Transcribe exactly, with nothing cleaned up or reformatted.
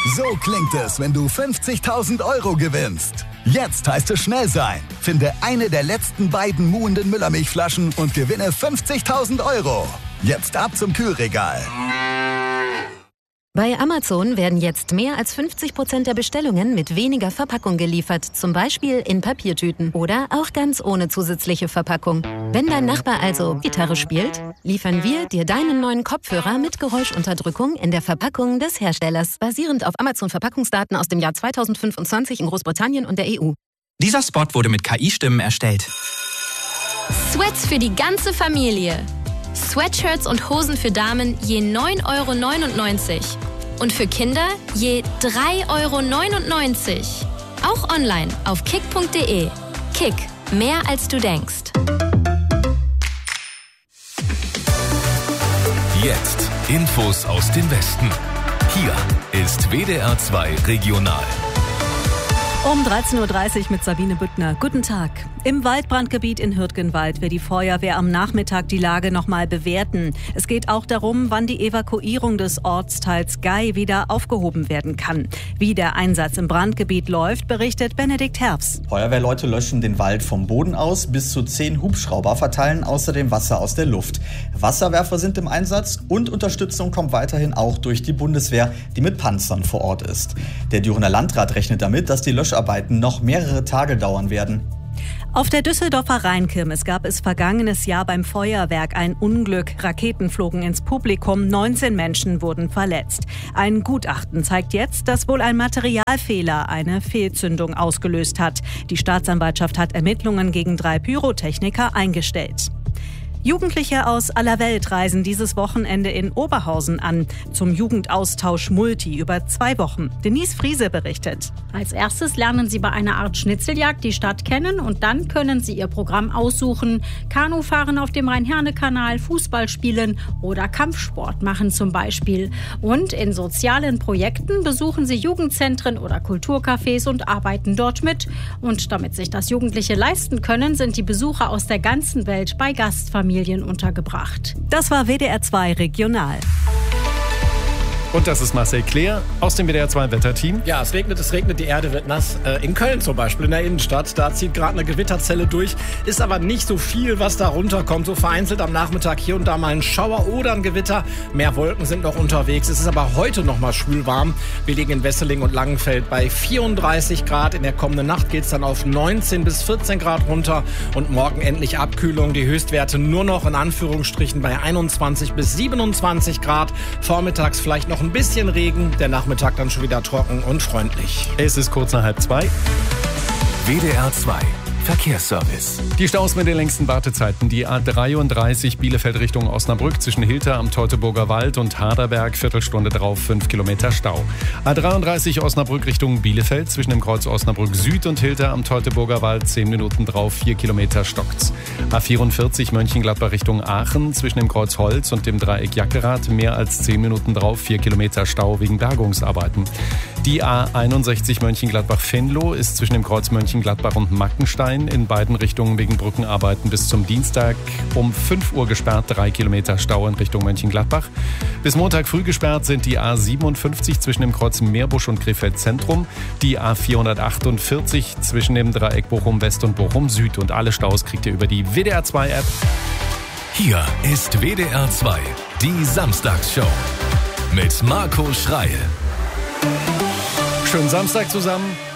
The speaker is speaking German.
So klingt es, wenn du fünfzigtausend Euro gewinnst. Jetzt heißt es schnell sein. Finde eine der letzten beiden muhenden Müllermilchflaschen und gewinne fünfzigtausend Euro. Jetzt ab zum Kühlregal. Bei Amazon werden jetzt mehr als fünfzig Prozent der Bestellungen mit weniger Verpackung geliefert. Zum Beispiel in Papiertüten oder auch ganz ohne zusätzliche Verpackung. Wenn dein Nachbar also Gitarre spielt, liefern wir dir deinen neuen Kopfhörer mit Geräuschunterdrückung in der Verpackung des Herstellers. Basierend auf Amazon-Verpackungsdaten aus dem Jahr zweitausendfünfundzwanzig in Großbritannien und der E U. Dieser Spot wurde mit K I-Stimmen erstellt. Sweats für die ganze Familie. Sweatshirts und Hosen für Damen je neun Euro neunundneunzig. Und für Kinder je drei Euro neunundneunzig. Auch online auf kick punkt de. Kick, mehr als du denkst. Jetzt Infos aus dem Westen. Hier ist W D R zwei Regional. Um dreizehn Uhr dreißig mit Sabine Büttner. Guten Tag. Im Waldbrandgebiet in Hürtgenwald will die Feuerwehr am Nachmittag die Lage nochmal bewerten. Es geht auch darum, wann die Evakuierung des Ortsteils Gei wieder aufgehoben werden kann. Wie der Einsatz im Brandgebiet läuft, berichtet Benedikt Herbst. Feuerwehrleute löschen den Wald vom Boden aus. Bis zu zehn Hubschrauber verteilen außerdem Wasser aus der Luft. Wasserwerfer sind im Einsatz und Unterstützung kommt weiterhin auch durch die Bundeswehr, die mit Panzern vor Ort ist. Der Dürener Landrat rechnet damit, dass die Löscharbeiten noch mehrere Tage dauern werden. Auf der Düsseldorfer Rheinkirmes gab es vergangenes Jahr beim Feuerwerk ein Unglück. Raketen flogen ins Publikum, neunzehn Menschen wurden verletzt. Ein Gutachten zeigt jetzt, dass wohl ein Materialfehler eine Fehlzündung ausgelöst hat. Die Staatsanwaltschaft hat Ermittlungen gegen drei Pyrotechniker eingestellt. Jugendliche aus aller Welt reisen dieses Wochenende in Oberhausen an, zum Jugendaustausch Multi über zwei Wochen. Denise Friese berichtet. Als erstes lernen sie bei einer Art Schnitzeljagd die Stadt kennen und dann können sie ihr Programm aussuchen. Kanufahren auf dem Rhein-Herne-Kanal, Fußball spielen oder Kampfsport machen zum Beispiel. Und in sozialen Projekten besuchen sie Jugendzentren oder Kulturcafés und arbeiten dort mit. Und damit sich das Jugendliche leisten können, sind die Besucher aus der ganzen Welt bei Gastfamilien untergebracht. Das war W D R zwei Regional. Und das ist Marcel Claire aus dem W D R zwei Wetterteam. Ja, es regnet, es regnet, die Erde wird nass. Äh, in Köln zum Beispiel, in der Innenstadt, da zieht gerade eine Gewitterzelle durch. Ist aber nicht so viel, was da runterkommt. So vereinzelt am Nachmittag hier und da mal ein Schauer oder ein Gewitter. Mehr Wolken sind noch unterwegs. Es ist aber heute noch mal schwül warm. Wir liegen in Wesseling und Langenfeld bei vierunddreißig Grad. In der kommenden Nacht geht es dann auf neunzehn bis vierzehn Grad runter. Und morgen endlich Abkühlung. Die Höchstwerte nur noch in Anführungsstrichen bei einundzwanzig bis siebenundzwanzig Grad. Vormittags vielleicht noch ein bisschen Regen, der Nachmittag dann schon wieder trocken und freundlich. Es ist kurz nach halb zwei. W D R zwei Verkehrsservice. Die Staus mit den längsten Wartezeiten. Die A dreiunddreißig Bielefeld Richtung Osnabrück zwischen Hilter am Teutoburger Wald und Harderberg. Viertelstunde drauf fünf Kilometer Stau. A dreiunddreißig Osnabrück Richtung Bielefeld zwischen dem Kreuz Osnabrück Süd und Hilter am Teutoburger Wald. zehn Minuten drauf, vier Kilometer stockt's. A vierundvierzig Mönchengladbach Richtung Aachen zwischen dem Kreuz Holz und dem Dreieck Jackerath. Mehr als zehn Minuten drauf, vier Kilometer Stau wegen Bergungsarbeiten. Die A einundsechzig Mönchengladbach-Venlo ist zwischen dem Kreuz Mönchengladbach und Mackenstein in beiden Richtungen wegen Brückenarbeiten bis zum Dienstag um fünf Uhr gesperrt, drei Kilometer Stau in Richtung Mönchengladbach. Bis Montag früh gesperrt sind die A siebenundfünfzig zwischen dem Kreuz Meerbusch und Krefeld Zentrum, die A vierhundertachtundvierzig zwischen dem Dreieck Bochum West und Bochum Süd. Und alle Staus kriegt ihr über die W D R zwei App. Hier ist W D R zwei, die Samstagsshow mit Marco Schreil. Schönen Samstag zusammen.